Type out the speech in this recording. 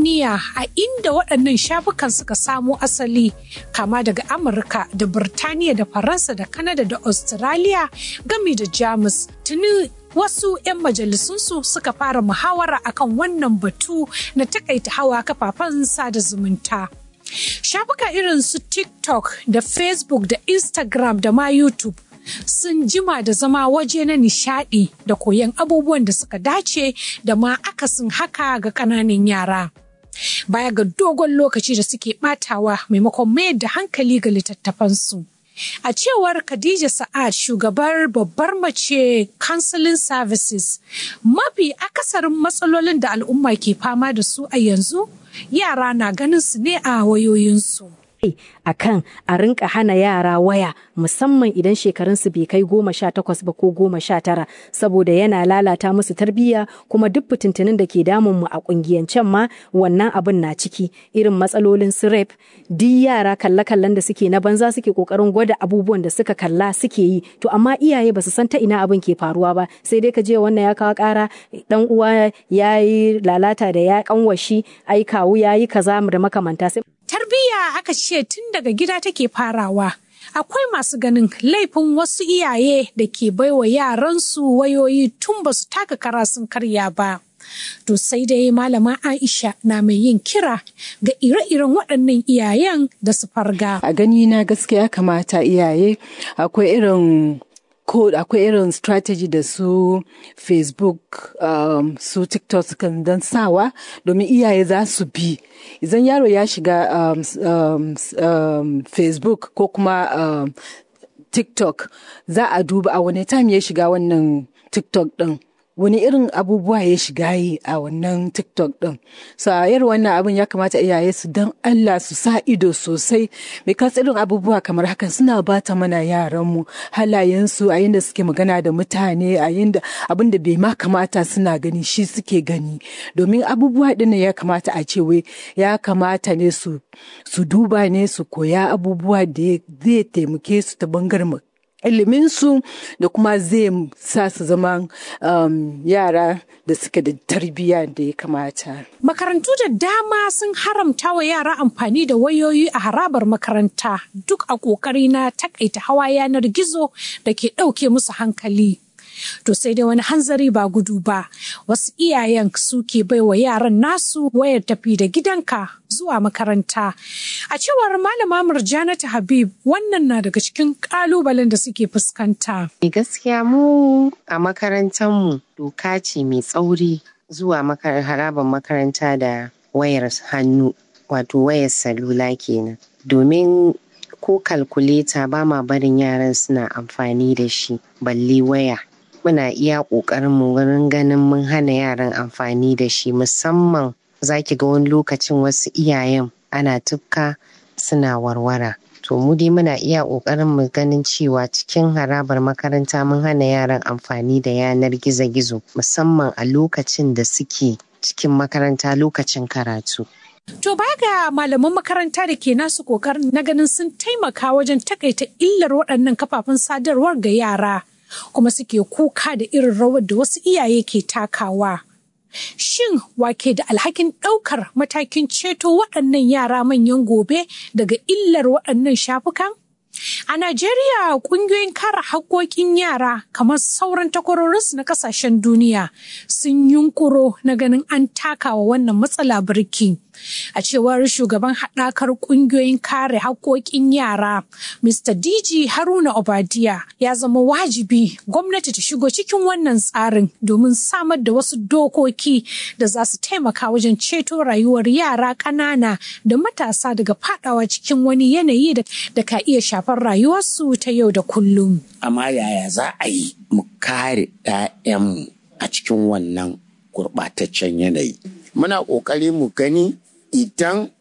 duniya a inda waɗannan shafukan suka samo asali, kama daga Amurka da Birtaniya da Faransa da Kanada da Australia gami da Jamus. Tuni wasu 'yan majalisunsu suka fara muhawara akan wannan batu na takaita hawa kafafen sada zumunta. Shafuka irin su TikTok da Facebook da Instagram da ma YouTube sun jima da zama waje na nishadi da koyon abubuwan da suka dace da ma akasin haka ga ƙananan yara. Baya ga dogon lokaci da suke ɓatawa maimakon mayar da hankali ga littattafansu. A cewar Khadija Sa'ad, shugabar babbar mace Counseling Services, mafi akasarin matsalolin da al'umma ke fama da su a yanzu, yara na ganin su ne a wayoyinsu. Akan a rinka hana yara waya musamman idan shekarunsu bai kai 18 ba ko 19 saboda yana lalata musu tarbiyya kuma duk fitintunin da ke damun mu a kungiyancen ma wannan abin na ciki irin matsalolin su rap duk yara kalle-kallen da suke na banza suke kokarin gwada abubuwan da suka kalla suke yi to amma iyaye basu san ta ina abin ke faruwa ba sai dai ka je wannan ya kawo kara dan uwa yayi lalata da ya kanwashi ai kawu yayi kaza da makamanta sai tarbiyya aka ce tun daga gida take farawa. Akwai masu ganin laifin wasu iyaye da ke baiwa yaransu wayoyi tun ba su taka kara sun karya ba. To sai dai malama Aisha na mai yin kira ga ire-iren waɗannan iyayen da su farga. A gani na gaskiya kamata iyaye akwai irin strategy da su Facebook su TikTok sukan don sawa domin iyaye za su bi idan yaro ya shiga Facebook ko kuma TikTok za a duba a wani time ya shiga wannan TikTok din wani irin abubuwa ya shiga yi a wannan TikTok din. Sayar wannan abin ya kamata iyaye su don Allah su sa ido sosai. Because irin abubuwa kamar hakan suna bata mana yaranmu halayensu a yinda suke magana da mutane a yinda abin da bai ma kamata suna gani shi suke gani. Domin abubuwa din ya kamata a ce wai ya kamata ne su duba ne su koya abubuwa da zai taimake su ta bangaren iliminsu da kuma zai sa su zama yara da suke da tarbiyya da ya kamata. Makarantu da dama sun haramta wa yara amfani da wayoyi a harabar makaranta duk a ƙoƙari na takaita hawa yanar gizo da ke ɗauke musu hankali. To sai dai wani hanzari ba gudu ba, wasu iyayen suke baiwa yaran nasu wayar tafi da gidanka zuwa makaranta. A cewar Malama Murjanatu Habib, wannan na daga cikin ƙalubalen da suke fuskanta. Gaskiya mu a makarantarmu doka ce mai tsauri zuwa harabar makaranta da wayar hannu, wato wayar salula kenan. Domin ko kalkuleta ba ma barin yaran suna amfani da shi, balle waya. Muna iya ƙoƙarinmu wurin ganin mun hana yaran amfani da shi musamman za ki ga wani lokacin wasu iyayen ana tufka suna warwara. To mu dai muna iya ƙoƙarinmu ganin cewa cikin harabar makaranta mun hana yaran amfani da yanar gizo-gizo musamman a lokacin da suke cikin makaranta lokacin karatu. To baya ga malaman makaranta da ke nasu ƙoƙarin na ganin sun taimaka wajen takaita illar waɗannan kafafen sadarwar ga yara. Kuma suke kuka da irin rawar da wasu iyaye ke takawa. Shin wake da alhakin ɗaukar matakin ceto waɗannan yara manyan gobe daga illar waɗannan shafukan? A Najeriya, ƙungiyoyin kare haƙƙoƙin yara kamar sauran takwarorinsu na ƙasashen duniya sun yunkuro na ganin an takawa wannan matsala birki. A cewar shugaban haɗakar ƙungiyoyin kare haƙƙoƙin yara, Mr. DG Haruna Obadiya, ya zama wajibi gwamnati ta shigo cikin wannan tsarin domin samar da wasu dokoki da za su taimaka wajen ceto rayuwar yara ƙanana da matasa daga faɗawa cikin wani yanayi da ka iya shafar rayuwarsu ta yau da kullum. Amma yaya za a yi mu kare 'ya'yanmu a cikin wannan gurɓataccen yanayi? Muna ƙoƙari mu gani idan